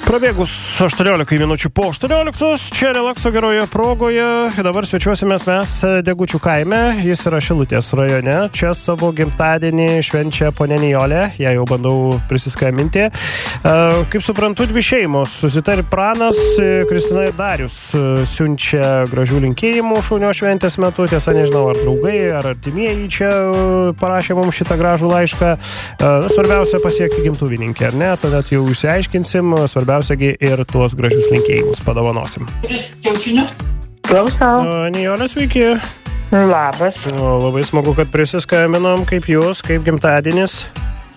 Prabėgus 18 minučių po 18, čia Relakso geroje progoje. Dabar svečiuosimės mes Degučių kaime. Jis yra Šilutės rajone. Čia savo gimtadienį švenčia ponė Nijolė. Ją jau bandau prisiskambinti. Kaip suprantu, dvi šeimos. Susitarė Pranas, Kristina ir Darius. Siunčia gražių linkėjimų šaunio šventės metu. Tiesa, nežinau, ar draugai, ar artimieji čia parašė mums šitą gražų laišką. Svarbiausia pasiekti gimtuvininkę, ar ne? Tada jau išsiaiškinsim. Svarbiausiagi ir tuos gražius linkėjimus padovanosim. Klausau. Nijolė, sveiki. Labas. Labai smagu, kad prisiskambinom. Kaip jūs, kaip gimtadienis?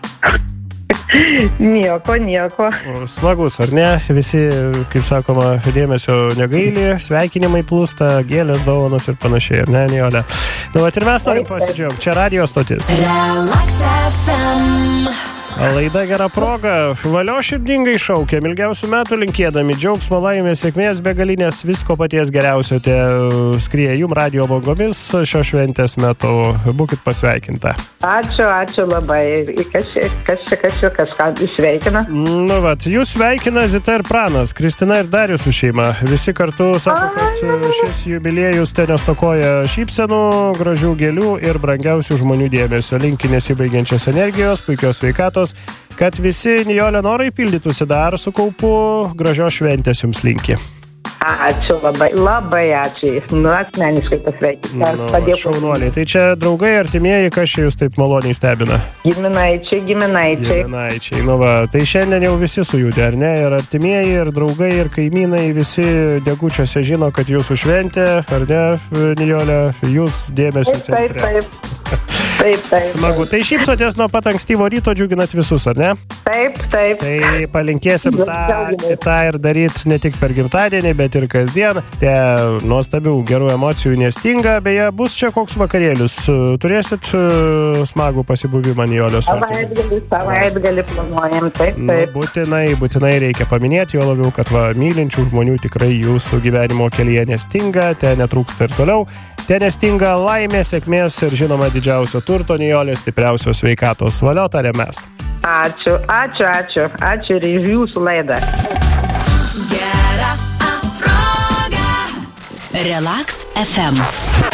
Nieko. Smagus, ar ne? Visi, kaip sakoma, dėmesio negaili, sveikinimai plūsta, gėlės, dovanos ir panašiai, ar ne, Nijolė? Nu, vat ir mes norim pasidžiaugti. Čia radio stotis. Relax FM. Laida gera proga. Valio širdingai šaukiam. Ilgiausių metų linkėdami džiaugsmo, laimės, sėkmės, begalinės, visko paties geriausio te skrieja jum radio bangomis šio šventės metu. Būkit pasveikinta. Ačiū labai. Kažką sveikina. Nu vat, jūs sveikina Zita ir Pranas, Kristina ir Darius su šeima. Visi kartu sako, kad šis jubiliejus te nestokoja šypsenų, gražių gėlių ir brangiausių žmonių dėmesio. Linki nesibaigiančios energijos, puikios sveikatos, kad visi Nijolė norai pildytųsi dar su kaupu. Gražios šventės jums linki. Ačiū labai ačiū. Nu, asmeniškai pasveikinti. Šaunuoliai. Tai čia draugai, artimieji, kas čia jūs taip maloniai stebina? Giminaičiai. Nu va, tai šiandien jau visi sujudė, ar ne? Ir artimieji, ir draugai, ir kaimynai, visi Degučiuose žino, kad jūsų šventė, ar ne, Nijolė, jūs dėmesio centre. Taip. Smagu. Tai šypsotės nuo pat ankstyvo ryto, džiuginat visus, ar ne? Taip. Tai palinkėsim tą ir daryti ne tik per gimtadienį, bet ir kasdien. Te nuostabių gerų emocijų nestinga. Beje, bus čia koks vakarėlis. Turėsit smagų pasibuvimą Nijolės. Savaitgalį planuojam, taip. Nu, būtinai reikia paminėti, jo labiau, kad mylinčių žmonių tikrai jūsų gyvenimo kelyje nestinga, te netrūksta ir toliau. Te nestinga laimės, sėkmės ir žinoma didžiausio turto, Nijolės, stipriausios sveikatos. Valio, tarė mes. Ačiū ir jūsų laidą. Gera proga. Relax FM.